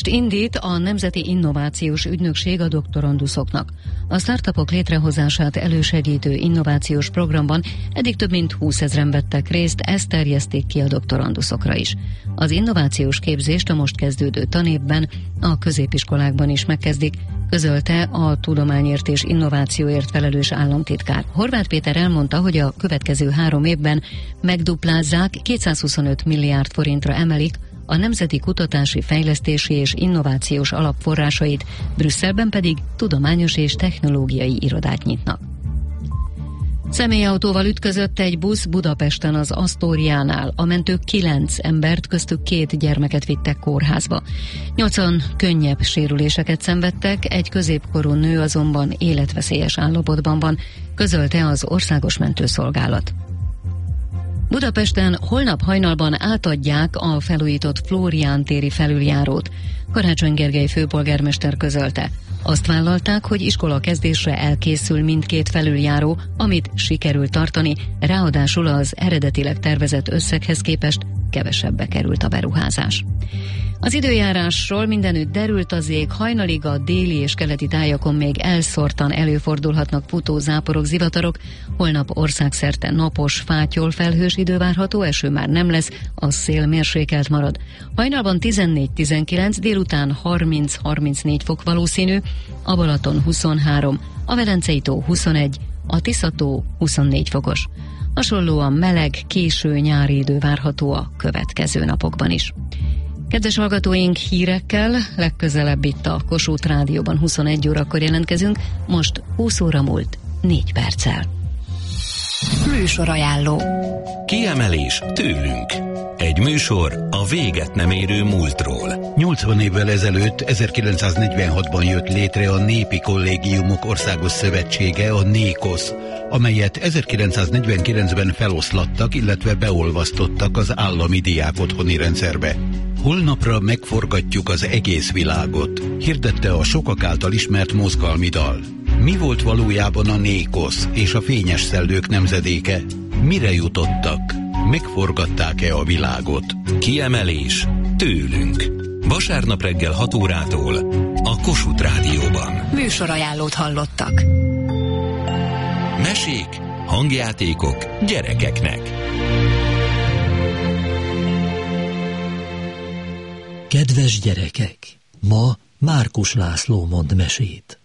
Indít a Nemzeti Innovációs Ügynökség a doktoranduszoknak. A startupok létrehozását elősegítő innovációs programban eddig több mint 20 000-en vettek részt, ezt terjeszték ki a doktoranduszokra is. Az innovációs képzést a most kezdődő tanévben a középiskolákban is megkezdik, közölte a tudományért és innovációért felelős államtitkár. Horváth Péter elmondta, hogy a következő 3 évben megduplázzák, 225 milliárd forintra emelik a Nemzeti Kutatási, Fejlesztési és Innovációs Alapforrásait, Brüsszelben pedig tudományos és technológiai irodát nyitnak. Személyautóval ütközött egy busz Budapesten az Asztóriánál. A mentők 9 embert, köztük 2 gyermeket vittek kórházba. 80 könnyebb sérüléseket szenvedtek, egy középkorú nő azonban életveszélyes állapotban van, közölte az Országos Mentőszolgálat. Budapesten holnap hajnalban átadják a felújított Flórián téri felüljárót. Karácsony Gergely főpolgármester közölte. Azt vállalták, hogy iskola kezdésre elkészül mindkét felüljáró, amit sikerült tartani, ráadásul az eredetileg tervezett összeghez képest kevesebbe került a beruházás. Az időjárásról mindenütt derült az ég, hajnalig a déli és keleti tájakon még elszórtan előfordulhatnak futózáporok, zivatarok, holnap országszerte napos, fátyol, felhős idő várható, eső már nem lesz, a szél mérsékelt marad. Hajnalban 14-19, délután 30-34 fok valószínű, a Balaton 23, a Velencei-tó 21, a Tisza-tó 24 fokos. Hasonlóan meleg, késő nyári idő várható a következő napokban is. Kedves hallgatóink, hírekkel legközelebb itt a Kossuth Rádióban 21 órakor jelentkezünk, most 20 óra múlt 4 perccel. Műsorajánló. Kiemelés tőlünk. Egy műsor a véget nem érő múltról. 80 évvel ezelőtt, 1946-ban jött létre a Népi Kollégiumok Országos Szövetsége, a NÉKOSZ, amelyet 1949-ben feloszlattak, illetve beolvasztottak az állami diákotthoni rendszerbe. Holnapra megforgatjuk az egész világot, hirdette a sokak által ismert mozgalmi dal. Mi volt valójában a NÉKOSZ és a Fényes Szellők nemzedéke? Mire jutottak? Megforgatták-e a világot? Kiemelés tőlünk. Vasárnap reggel 6 órától a Kossuth Rádióban. Műsorajánlót hallottak. Mesék, hangjátékok gyerekeknek. Kedves gyerekek! Ma Márkus László mond mesét.